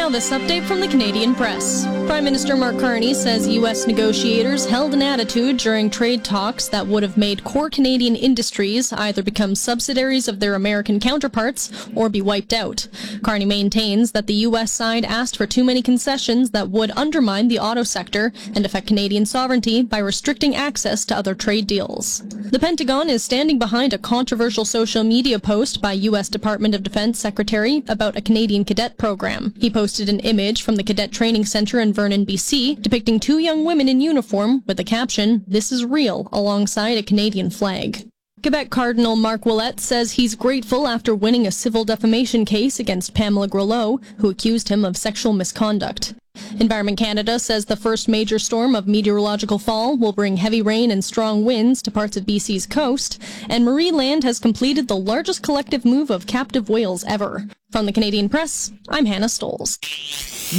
this update from the Canadian Press. Prime Minister Mark Carney says U.S. negotiators held an attitude during trade talks that would have made core Canadian industries either become subsidiaries of their American counterparts or be wiped out. Carney maintains that the U.S. side asked for too many concessions that would undermine the auto sector and affect Canadian sovereignty by restricting access to other trade deals. The Pentagon is standing behind a controversial social media post by U.S. Department of Defense Secretary about a Canadian cadet program. He posted an image from the Cadet Training Center in Vernon, BC, depicting two young women in uniform with the caption, "This is real," alongside a Canadian flag. Quebec Cardinal Marc Ouellette says he's grateful after winning a civil defamation case against Pamela Grelot, who accused him of sexual misconduct. Environment Canada says the first major storm of meteorological fall will bring heavy rain and strong winds to parts of BC's coast, and Marie Land has completed the largest collective move of captive whales ever. From the Canadian Press, I'm Hannah Stolz.